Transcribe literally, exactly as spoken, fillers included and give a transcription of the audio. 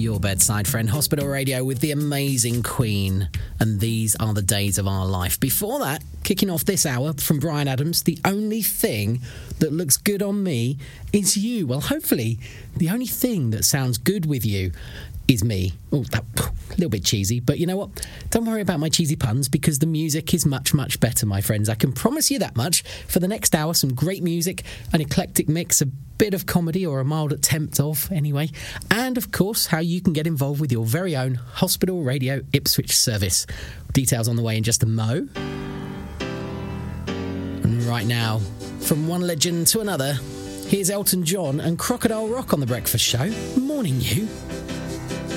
your bedside friend, Hospital Radio with the amazing Queen, and These Are the Days of Our Life. Before that, kicking off this hour from Bryan Adams, The Only Thing That Looks Good on Me Is You. Well, hopefully, the only thing that sounds good with you is me. Oh, that, a little bit cheesy, but you know what? Don't worry about my cheesy puns, because the music is much, much better, my friends. I can promise you that much. For the next hour, some great music, an eclectic mix, a bit of comedy, or a mild attempt of, anyway. And, of course, how you can get involved with your very own Hospital Radio Ipswich service. Details on the way in just a mo. And right now, from one legend to another, here's Elton John and Crocodile Rock on The Breakfast Show. Morning, you.